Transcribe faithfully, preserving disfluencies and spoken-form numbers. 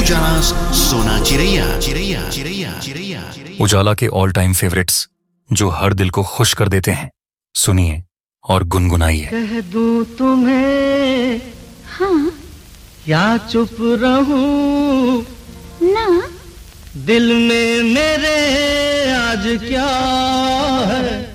उजाला सोना चिरैया चिरैया चिरैया चिरैया उजाला के all time favourites जो हर दिल को खुश कर देते हैं, सुनिए और गुनगुनाइए। कह दूं तुम्हें हाँ या चुप रहूं ना, दिल में मेरे आज क्या है